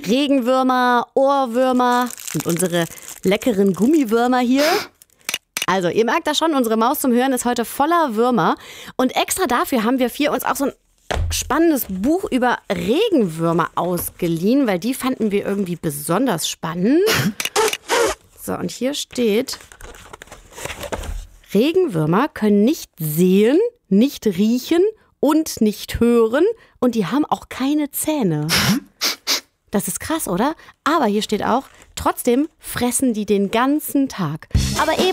Regenwürmer, Ohrwürmer und unsere leckeren Gummiwürmer hier. Also, ihr merkt das schon, unsere Maus zum Hören ist heute voller Würmer. Und extra dafür haben wir uns auch so ein spannendes Buch über Regenwürmer ausgeliehen, weil die fanden wir irgendwie besonders spannend. So, und hier steht: Regenwürmer können nicht sehen, nicht riechen und nicht hören und die haben auch keine Zähne. Das ist krass, oder? Aber hier steht auch, trotzdem fressen die den ganzen Tag. Aber eben